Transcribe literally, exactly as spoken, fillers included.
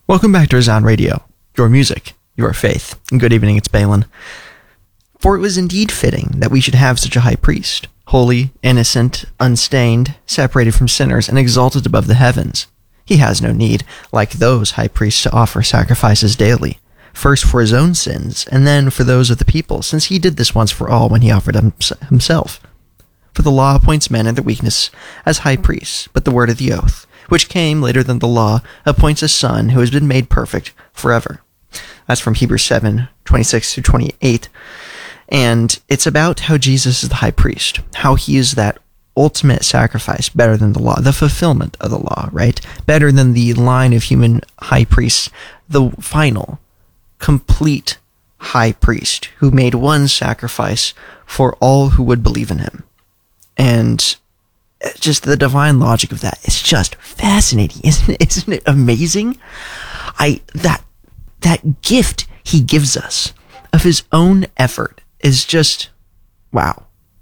Welcome back to Resound Radio, your music, your faith. And good evening, it's Balin. For it was indeed fitting that we should have such a high priest, holy, innocent, unstained, separated from sinners, and exalted above the heavens. He has no need, like those high priests, to offer sacrifices daily, first for his own sins, and then for those of the people, since he did this once for all when he offered himself. For the law appoints men in their weakness as high priests, but the word of the oath, which came later than the law, appoints a son who has been made perfect forever. That's from Hebrews seven, twenty-six through twenty-eight. And it's about how Jesus is the high priest, how he is that ultimate sacrifice, better than the law, the fulfillment of the law, right? Better than the line of human high priests, the final, complete high priest who made one sacrifice for all who would believe in him. And just the divine logic of that is just fascinating, isn't it? Isn't it amazing? I that that gift he gives us of his own effort is just wow.